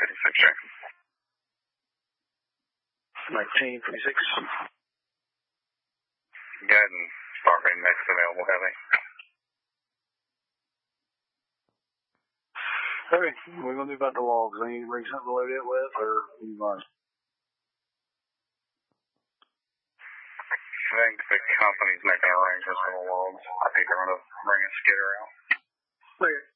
56, check. 1956. Go ahead and start me next available heavy. Okay, we're going to do about the logs. I need to bring something to load it with, or you mind? I think the company's making arrangements for the logs. I think they're going to bring a skidder out. Okay.